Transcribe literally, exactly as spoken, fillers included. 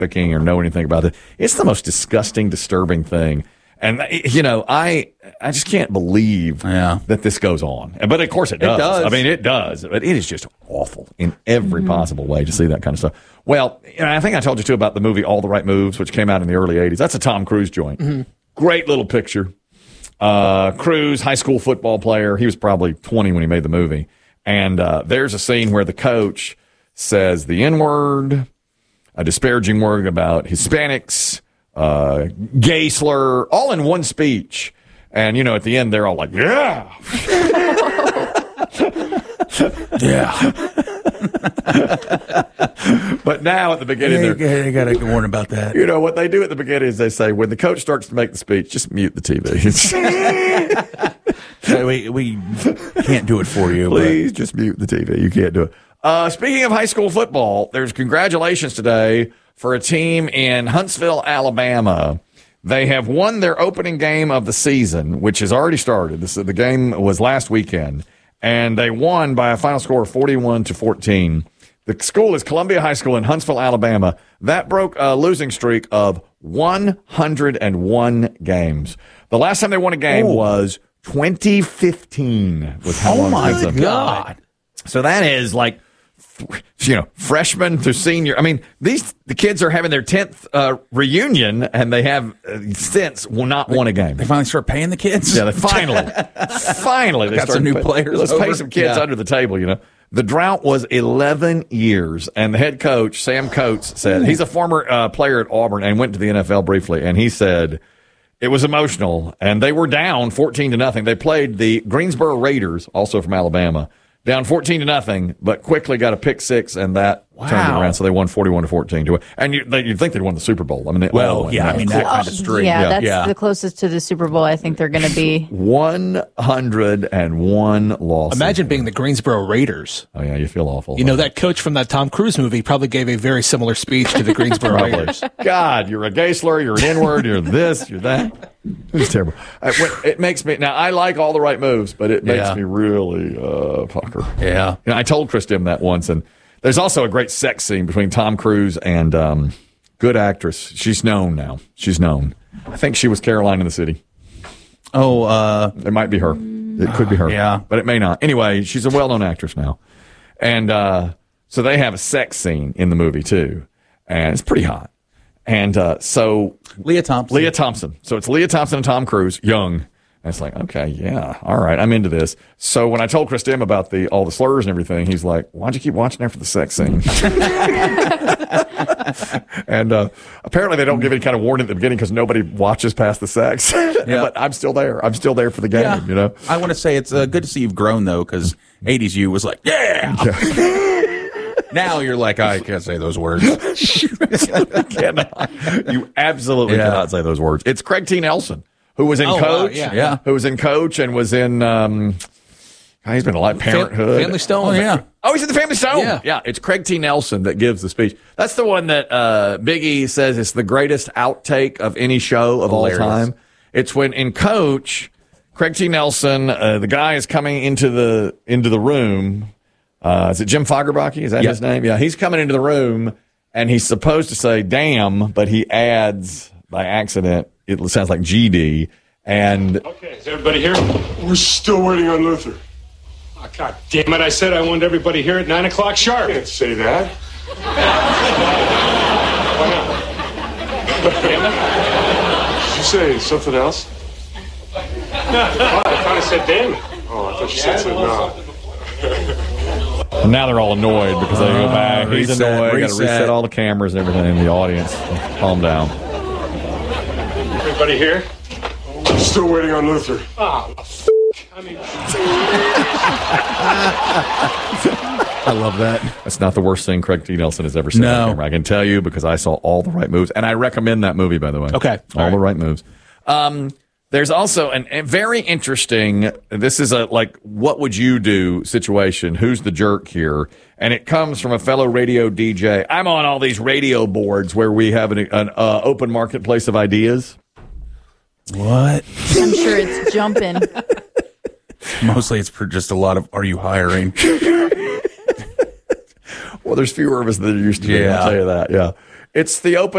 trafficking or know anything about it. It's the most disgusting, disturbing thing. And, you know, I I just can't believe yeah. that this goes on. But, of course, it does. It does. I mean, it does. But it is just awful in every mm-hmm. possible way to see that kind of stuff. Well, you know, I think I told you, too, about the movie All the Right Moves, which came out in the early eighties. That's a Tom Cruise joint. Mm-hmm. Great little picture. Uh, Cruise, high school football player. He was probably twenty when he made the movie. And uh, there's a scene where the coach says the N-word, a disparaging word about Hispanics, uh, gay slur, all in one speech. And, you know, at the end, they're all like, yeah. yeah. But now at the beginning, yeah, they're, you got to warn about that. You know, what they do at the beginning is they say, when the coach starts to make the speech, just mute the T V. we, we can't do it for you. Please but. just mute the T V. You can't do it. Uh, speaking of high school football, there's congratulations today for a team in Huntsville, Alabama. They have won their opening game of the season, which has already started. This, the game was last weekend, and they won by a final score of forty-one to fourteen. The school is Columbia High School in Huntsville, Alabama. That broke a losing streak of one hundred one games. The last time they won a game oh. was twenty fifteen. Was how oh, long my God. So that is like, you know, freshman to senior. I mean, these the kids are having their tenth uh, reunion, and they have uh, since not won a game. They finally start paying the kids? Yeah, they finally. finally. They got some new pay, players Let's over. pay some kids yeah. under the table, you know. The drought was eleven years, and the head coach, Sam Coates, said, he's a former uh, player at Auburn and went to the N F L briefly, and he said it was emotional, and they were down fourteen to nothing. They played the Greensboro Raiders, also from Alabama, down fourteen to nothing, but quickly got a pick six, and that wow. turned it around. So they won forty-one to fourteen to it. And you, they, you'd think they'd won the Super Bowl. I mean, they well, won, yeah, right? I mean that kind of streak. Yeah, yeah, that's yeah. the closest to the Super Bowl I think they're going to be. One hundred and one losses. Imagine being the Greensboro Raiders. Oh yeah, you feel awful. You know that coach from that Tom Cruise movie probably gave a very similar speech to the Greensboro Raiders. God, you're a gay slur. You're an N-word. You're this. You're that. It's terrible. I, it makes me now. I like All the Right Moves, but it makes yeah. me really uh, pucker. Yeah. You know, I told Chris Dim that once, and there's also a great sex scene between Tom Cruise and um, good actress. She's known now. She's known. I think she was Caroline in the City. Oh, uh, it might be her. It could be her. Yeah, but it may not. Anyway, she's a well-known actress now, and uh, so they have a sex scene in the movie too, and it's pretty hot. And uh, so Leah Thompson. Leah Thompson. So it's Leah Thompson and Tom Cruise, young. And it's like, okay, yeah, all right, I'm into this. So when I told Chris Dim about the all the slurs and everything, he's like, why'd you keep watching after the sex scene? And uh, apparently they don't give any kind of warning at the beginning because nobody watches past the sex. Yeah. But I'm still there. I'm still there for the game, yeah. you know? I want to say it's uh, good to see you've grown, though, because eighties you was like, yeah! yeah. Now you're like, I can't say those words. You cannot. You absolutely yeah. cannot say those words. It's Craig T. Nelson, who was in oh, Coach. Wow, yeah. yeah. Who was in Coach and was in, um, he's been a lot of Parenthood. Family Stone. Oh, yeah. Oh, he's in the Family Stone. Yeah. yeah. It's Craig T. Nelson that gives the speech. That's the one that uh, Big E says is the greatest outtake of any show of Hilarious. all time. It's when in Coach, Craig T. Nelson, uh, the guy is coming into the into the room. Uh, is it Jim Fagerbacke? Is that yep. his name? Yeah, he's coming into the room, and he's supposed to say "damn," but he adds by accident. It sounds like G D. And okay, is everybody here? We're still waiting on Luther. Oh, God damn it! I said I wanted everybody here at nine o'clock sharp. You can't say that. Why not? Damn it! Did you say something else? Oh, I thought I said damn it. Oh, I thought you said something no. And now they're all annoyed because they go back. Uh, He's reset, annoyed. Got to reset. reset all the cameras and everything in the audience. Calm down. Everybody here? We're still waiting on Luther. Oh, f- I mean. I love that. That's not the worst thing Craig T. Nelson has ever said No. on camera. I can tell you because I saw All the Right Moves. And I recommend that movie, by the way. Okay. All, all the right. Right Moves. Um, there's also an, a very interesting, this is a like, what would you do situation? Who's the jerk here? And it comes from a fellow radio D J. I'm on all these radio boards where we have an, an uh, open marketplace of ideas. What? I'm sure it's jumping. Mostly it's for just a lot of, are you hiring? Well, there's fewer of us than there used to be. Yeah. I'll tell you that. Yeah. It's the open.